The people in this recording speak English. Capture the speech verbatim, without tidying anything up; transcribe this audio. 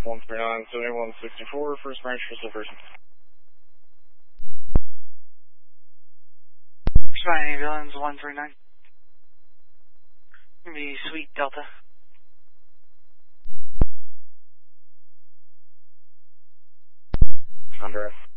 one three nine, seventy-one sixty-four, first branch, first person. Miami Villains one three nine. Gonna be Sweet Delta. Honduras.